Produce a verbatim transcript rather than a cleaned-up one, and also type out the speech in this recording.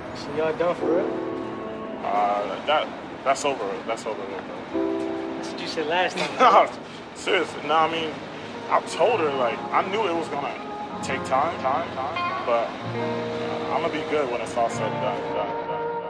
So y'all done for real? Uh, that that's over. That's over. With, That's what you said last time. no, seriously. No, I mean, I told her like I knew it was gonna take time, time, time, but uh, I'm gonna be good when it's all said and done. done, done.